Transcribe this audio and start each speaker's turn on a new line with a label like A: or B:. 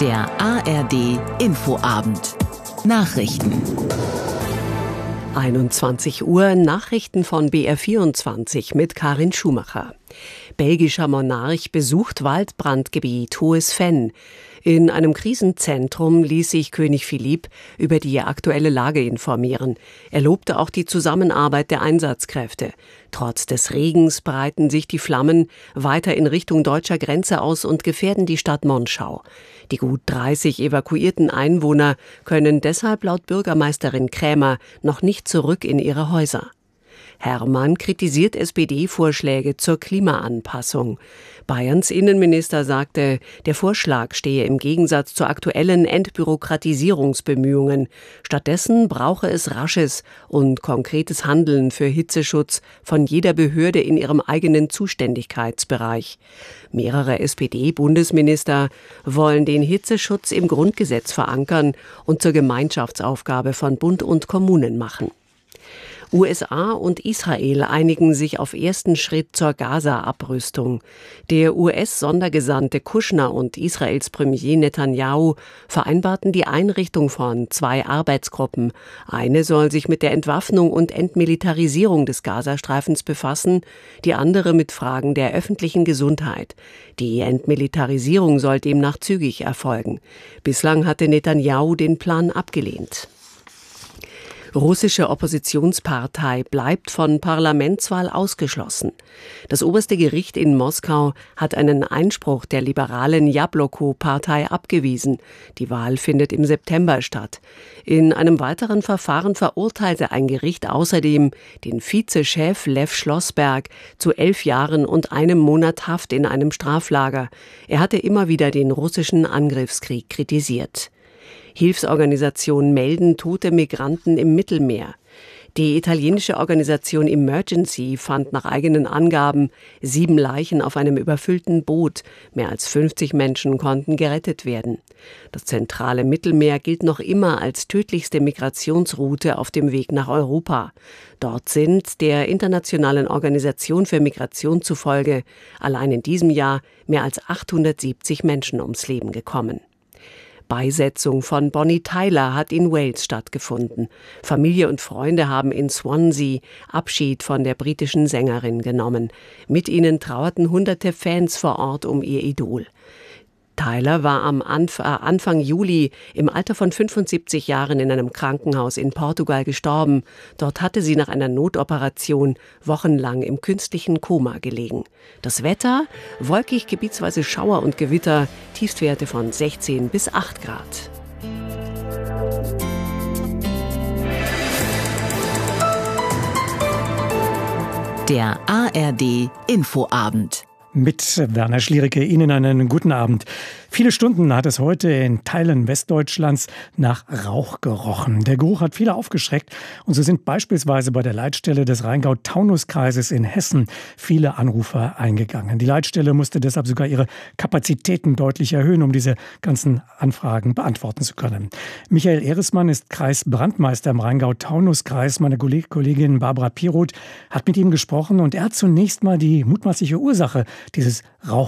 A: Der ARD Infoabend. Nachrichten.
B: 21 Uhr, Nachrichten von BR24 mit Karin Schumacher. Belgischer Monarch besucht Waldbrandgebiet Hohes Venn. In einem Krisenzentrum ließ sich König Philipp über die aktuelle Lage informieren. Er lobte auch die Zusammenarbeit der Einsatzkräfte. Trotz des Regens breiten sich die Flammen weiter in Richtung deutscher Grenze aus und gefährden die Stadt Monschau. Die gut 30 evakuierten Einwohner können deshalb laut Bürgermeisterin Krämer noch nicht zurück in ihre Häuser. Herrmann kritisiert SPD-Vorschläge zur Klimaanpassung. Bayerns Innenminister sagte, der Vorschlag stehe im Gegensatz zu aktuellen Entbürokratisierungsbemühungen. Stattdessen brauche es rasches und konkretes Handeln für Hitzeschutz von jeder Behörde in ihrem eigenen Zuständigkeitsbereich. Mehrere SPD-Bundesminister wollen den Hitzeschutz im Grundgesetz verankern und zur Gemeinschaftsaufgabe von Bund und Kommunen machen. USA und Israel einigen sich auf ersten Schritt zur Gaza-Abrüstung. Der US-Sondergesandte Kushner und Israels Premier Netanyahu vereinbarten die Einrichtung von 2 Arbeitsgruppen. Eine soll sich mit der Entwaffnung und Entmilitarisierung des Gazastreifens befassen, die andere mit Fragen der öffentlichen Gesundheit. Die Entmilitarisierung soll demnach zügig erfolgen. Bislang hatte Netanyahu den Plan abgelehnt. Russische Oppositionspartei bleibt von Parlamentswahl ausgeschlossen. Das oberste Gericht in Moskau hat einen Einspruch der liberalen Jabloko-Partei abgewiesen. Die Wahl findet im September statt. In einem weiteren Verfahren verurteilte ein Gericht außerdem den Vizechef Lew Schlossberg zu 11 Jahren und 1 Monat Haft in einem Straflager. Er hatte immer wieder den russischen Angriffskrieg kritisiert. Hilfsorganisationen melden tote Migranten im Mittelmeer. Die italienische Organisation Emergency fand nach eigenen Angaben 7 Leichen auf einem überfüllten Boot. Mehr als 50 Menschen konnten gerettet werden. Das zentrale Mittelmeer gilt noch immer als tödlichste Migrationsroute auf dem Weg nach Europa. Dort sind der Internationalen Organisation für Migration zufolge allein in diesem Jahr mehr als 870 Menschen ums Leben gekommen. Beisetzung von Bonnie Tyler hat in Wales stattgefunden. Familie und Freunde haben in Swansea Abschied von der britischen Sängerin genommen. Mit ihnen trauerten hunderte Fans vor Ort um ihr Idol. Tyler war am Anfang Juli im Alter von 75 Jahren in einem Krankenhaus in Portugal gestorben. Dort hatte sie nach einer Notoperation wochenlang im künstlichen Koma gelegen. Das Wetter? Wolkig, gebietsweise Schauer und Gewitter, Tiefstwerte von 16 bis 8 Grad.
A: Der ARD Infoabend.
C: Mit Werner Schliericke Ihnen einen guten Abend. Viele Stunden hat es heute in Teilen Westdeutschlands nach Rauch gerochen. Der Geruch hat viele aufgeschreckt und so sind beispielsweise bei der Leitstelle des Rheingau-Taunus-Kreises in Hessen viele Anrufer eingegangen. Die Leitstelle musste deshalb sogar ihre Kapazitäten deutlich erhöhen, um diese ganzen Anfragen beantworten zu können. Michael Ehresmann ist Kreisbrandmeister im Rheingau-Taunus-Kreis. Meine Kollegin Barbara Piroth hat mit ihm gesprochen und er hat zunächst mal die mutmaßliche Ursache dieses